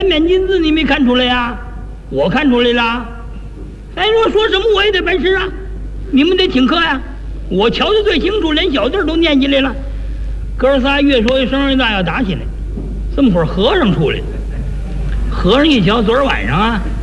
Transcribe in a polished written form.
面巾字你没看出来呀？我看出来了。哎，我说什么我也得办事啊，你们得听课呀。我瞧得最清楚，连小字都念起来了。哥仨越说越声音大，要打起来。这么会儿和尚出来了，和尚一瞧，昨儿晚上啊。